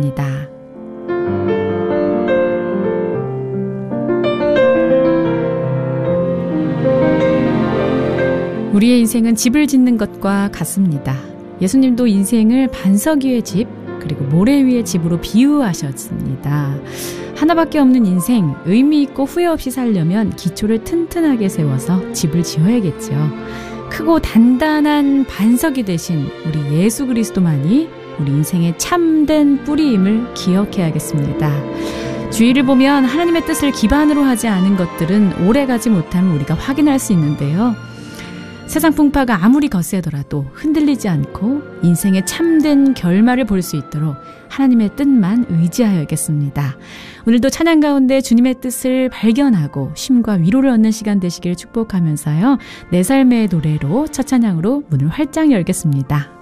바랍니다. 우리의 인생은 집을 짓는 것과 같습니다. 예수님도 인생을 반석 위의 집, 그리고 모래 위의 집으로 비유하셨습니다. 하나밖에 없는 인생, 의미 있고 후회 없이 살려면 기초를 튼튼하게 세워서 집을 지어야겠죠. 크고 단단한 반석이 되신 우리 예수 그리스도만이 우리 인생의 참된 뿌리임을 기억해야겠습니다. 주위를 보면 하나님의 뜻을 기반으로 하지 않은 것들은 오래가지 못함을 우리가 확인할 수 있는데요. 세상 풍파가 아무리 거세더라도 흔들리지 않고 인생의 참된 결말을 볼 수 있도록 하나님의 뜻만 의지하여야겠습니다. 오늘도 찬양 가운데 주님의 뜻을 발견하고 쉼과 위로를 얻는 시간 되시길 축복하면서요. 내 삶의 노래로 첫 찬양으로 문을 활짝 열겠습니다.